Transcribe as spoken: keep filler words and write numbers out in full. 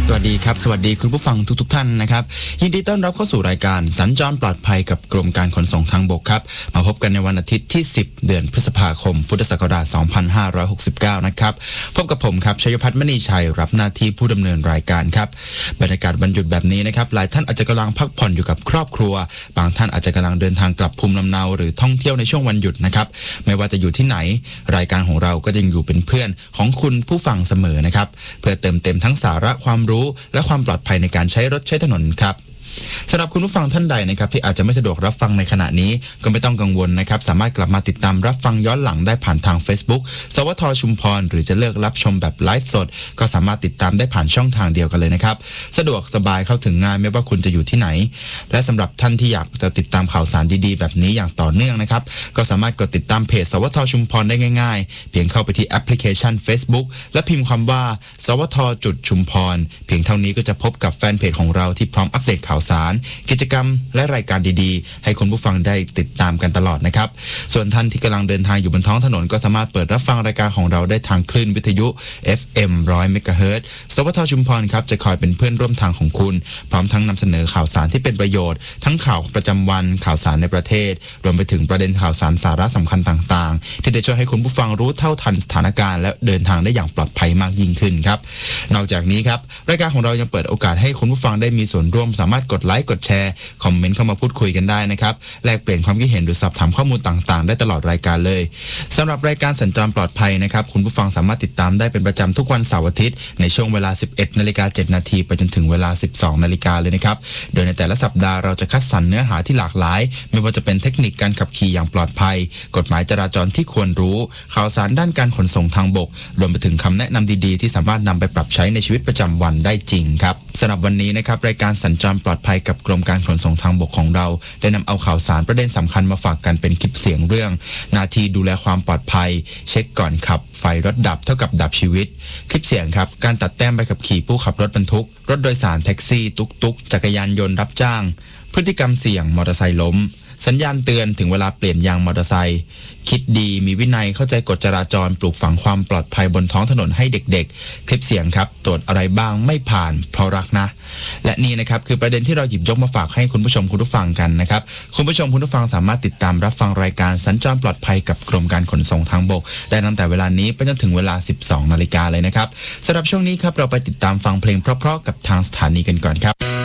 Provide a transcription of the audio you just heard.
สวัสดีครับสวัสดีคุณผู้ฟังทุกๆท่านนะครับยินดีต้อนรับเข้าสู่รายการสัญจรปลอดภัยกับกรมการขนส่งทางบกครับมาพบกันในวันอาทิตย์ที่สิบเดือนพฤษภาคมพุทธศักราชสองพันห้าร้อยหกสิบเก้านะครับพบกับผมครับชัยพัฒน์มณีชัยรับหน้าที่ผู้ดำเนินรายการครับบรรยากาศวันหยุดแบบนี้นะครับหลายท่านอาจจะกำลังพักผ่อนอยู่กับครอบครัวบางท่านอาจจะกำลังเดินทางกลับภูมิลำเนาหรือท่องเที่ยวในช่วงวันหยุดนะครับไม่ว่าจะอยู่ที่ไหนรายการของเราก็ยังอยู่เป็นเพื่อนของคุณผู้ฟังเสมอนะครับเพื่อเติมเต็มทั้งสาระความรู้และความปลอดภัยในการใช้รถใช้ถนนครับสำหรับคุณผู้ฟังท่านใดนะครับที่อาจจะไม่สะดวกรับฟังในขณะนี้ก็ไม่ต้องกังวลนะครับสามารถกลับมาติดตามรับฟังย้อนหลังได้ผ่านทาง Facebook สวทชุมพรหรือจะเลือกรับชมแบบไลฟ์สดก็สามารถติดตามได้ผ่านช่องทางเดียวกันเลยนะครับสะดวกสบายเข้าถึงง่ายไม่ว่าคุณจะอยู่ที่ไหนและสำหรับท่านที่อยากจะติดตามข่าวสารดีๆแบบนี้อย่างต่อเนื่องนะครับก็สามารถกดติดตามเพจสวทชุมพรได้ง่ายๆเพียงเข้าไปที่แอปพลิเคชัน Facebook และพิมพ์คำว่าสวทจุดชุมพรเพียงเท่านี้ก็จะพบกับแฟนเพจของเราที่พร้อมอัปเดตข่าวสารกิจกรรมและรายการดีๆให้คุณผู้ฟังได้ติดตามกันตลอดนะครับส่วนท่านที่กำลังเดินทางอยู่บนท้องถนนก็สามารถเปิดรับฟังรายการของเราได้ทางคลื่นวิทยุ เอฟ เอ็ม หนึ่งร้อย เมกะเฮิรตซ์สวทชุมพรครับจะคอยเป็นเพื่อนร่วมทางของคุณพร้อมทั้งนำเสนอข่าวสารที่เป็นประโยชน์ทั้งข่าวประจำวันข่าวสารในประเทศรวมไปถึงประเด็นข่าวสารสาระสำคัญต่างๆที่จะช่วยให้คุณผู้ฟังรู้เท่าทันสถานการณ์และเดินทางได้อย่างปลอดภัยมากยิ่งขึ้นครับนอกจากนี้ครับรายการของเรายังเปิดโอกาสให้คุณผู้ฟังได้มีส่วนร่วมสามารถกดไลค์กดแชร์คอมเมนต์เข้ามาพูดคุยกันได้นะครับแลกเปลี่ยนความคิดเห็นหรือสอบถามข้อมูลต่างๆได้ตลอดรายการเลยสำหรับรายการสัญจรปลอดภัยนะครับคุณผู้ฟังสามารถติดตามได้เป็นประจำทุกวันเสาร์อาทิตย์ในช่วงเวลา สิบเอ็ดนาฬิกาเจ็ดนาทีไปจนถึงเวลา สิบสองนาฬิกาเลยนะครับโดยในแต่ละสัปดาห์เราจะคัดสรรเนื้อหาที่หลากหลายไม่ว่าจะเป็นเทคนิคการขับขี่อย่างปลอดภัยกฎหมายจราจรที่ควรรู้ข่าวสารด้านการขนส่งทางบกรวมไปถึงคำแนะนำดีๆที่สามารถนำไปปรับใช้ในชีวิตประจำวันได้จริงครับสำหรับวันนี้นะครับรายการสัญจรปลอดภัยกับกรมการขนส่งทางบกของเราได้นำเอาข่าวสารประเด็นสำคัญมาฝากกันเป็นคลิปเสียงเรื่องหน้าที่ดูแลความปลอดภัยเช็คก่อนขับไฟรถดับเท่ากับดับชีวิตคลิปเสียงครับการตัดแต้มใบขับขี่ผู้ขับรถบรรทุกรถโดยสารแท็กซี่ตุ๊กตุ๊กจักรยานยนต์รับจ้างพฤติกรรมเสี่ยงมอเตอร์ไซค์ล้มสัญญาณเตือนถึงเวลาเปลี่ยนยางมอเตอร์ไซค์คิดดีมีวินัยเข้าใจกฎจราจรปลูกฝังความปลอดภัยบนท้องถนนให้เด็กๆคลิปเสียงครับตรวจอะไรบ้างไม่ผ่านเพราะรักนะและนี่นะครับคือประเด็นที่เราหยิบยกมาฝากให้คุณผู้ชมคุณผู้ฟังกันนะครับคุณผู้ชมคุณผู้ฟังสามารถติดตามรับฟังรายการสัญจรปลอดภัยกับกรมการขนส่งทางบกได้ตั้งแต่เวลานี้ไปจนถึงเวลา สิบสองนาฬิกาเลยนะครับสำหรับช่วงนี้ครับเราไปติดตามฟังเพลงเพราะๆกับทางสถานีกันก่อนครับ